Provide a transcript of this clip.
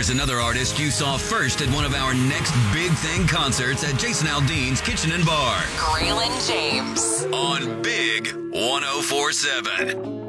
There's another artist you saw first at one of our next Big Thing concerts at Jason Aldean's Kitchen and Bar. Graylin James. On Big 104.7.